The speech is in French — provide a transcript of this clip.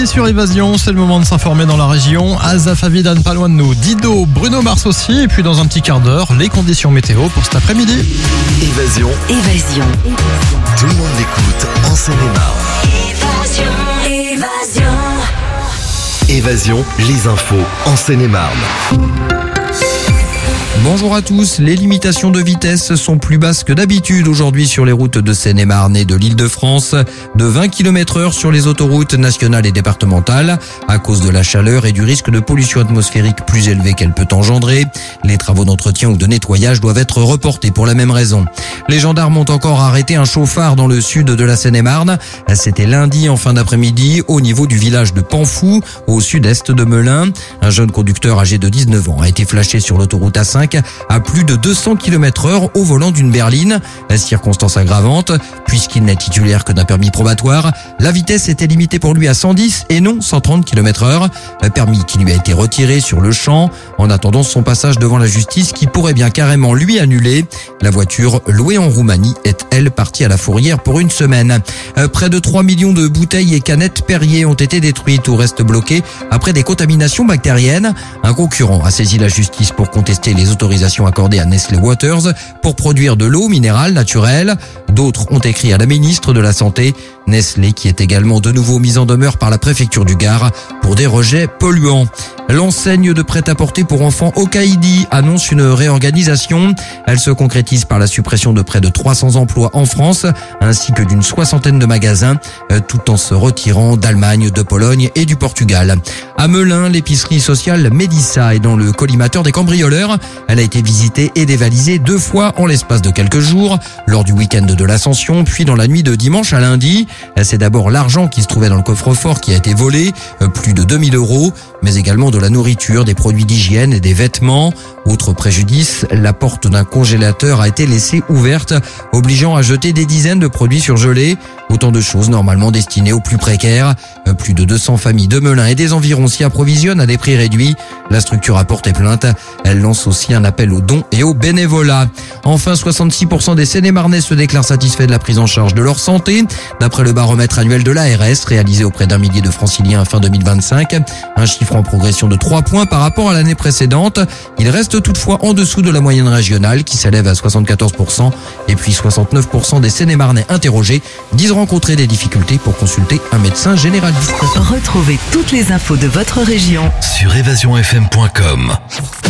sur Évasion, c'est le moment de s'informer dans la région. Azaf Avidan, pas loin de nous. Dido, Bruno Mars aussi. Et puis dans un petit quart d'heure, les conditions météo pour cet après-midi. Évasion. Tout le monde l'écoute en Seine-et-Marne. Évasion, les infos en Seine-et-Marne. Bonjour à tous, les limitations de vitesse sont plus basses que d'habitude aujourd'hui sur les routes de Seine-et-Marne et de l'Île-de-France, de 20 km/h sur les autoroutes nationales et départementales, à cause de la chaleur et du risque de pollution atmosphérique plus élevé qu'elle peut engendrer. Les travaux d'entretien ou de nettoyage doivent être reportés pour la même raison. Les gendarmes ont encore arrêté un chauffard dans le sud de la Seine-et-Marne. C'était lundi en fin d'après-midi au niveau du village de Panfou, au sud-est de Melun. Un jeune conducteur âgé de 19 ans a été flashé sur l'autoroute A5 à plus de 200 km/h au volant d'une berline. Circonstance aggravante, puisqu'il n'est titulaire que d'un permis probatoire, la vitesse était limitée pour lui à 110 et non 130 km/h. Permis qui lui a été retiré sur le champ en attendant son passage devant la justice qui pourrait bien carrément lui annuler. La voiture louée en Roumanie est, elle, partie à la fourrière pour une semaine. Près de 3 millions de bouteilles et canettes Perrier ont été détruites ou restent bloquées après des contaminations bactériennes. Un concurrent a saisi la justice pour contester les autorisations accordées à Nestlé Waters pour produire de l'eau minérale naturelle. D'autres ont écrit à la ministre de la Santé. Nestlé qui est également de nouveau mise en demeure par la préfecture du Gard pour des rejets polluants. L'enseigne de prêt-à-porter pour enfants Okaïdi annonce une réorganisation. Elle se concrétise par la suppression de près de 300 emplois en France ainsi que d'une soixantaine de magasins, tout en se retirant d'Allemagne, de Pologne et du Portugal. À Melun, l'épicerie sociale Mélissa est dans le collimateur des cambrioleurs. Elle a été visitée et dévalisée 2 fois en l'espace de quelques jours, lors du week-end de l'Ascension, puis dans la nuit de dimanche à lundi. C'est d'abord l'argent qui se trouvait dans le coffre-fort qui a été volé, plus de 2000 €, mais également de la nourriture, des produits d'hygiène et des vêtements. Autre préjudice, la porte d'un congélateur a été laissée ouverte, obligeant à jeter des dizaines de produits surgelés. Autant de choses normalement destinées aux plus précaires. Plus de 200 familles de Melun et des environs s'y approvisionnent à des prix réduits. La structure a porté plainte. Elle lance aussi un appel aux dons et au bénévolat. Enfin, 66% des Seine-et-Marnais se déclarent satisfaits de la prise en charge de leur santé, d'après le baromètre annuel de l'ARS réalisé auprès d'1 millier de franciliens fin 2025. Un chiffre en progression de 3 points par rapport à l'année précédente. Il reste toutefois en dessous de la moyenne régionale qui s'élève à 74%. Et puis 69% des Seine-et-Marnais interrogés disent rencontrer des difficultés pour consulter un médecin généraliste. Retrouvez toutes les infos de votre région Sur évasionfm.com.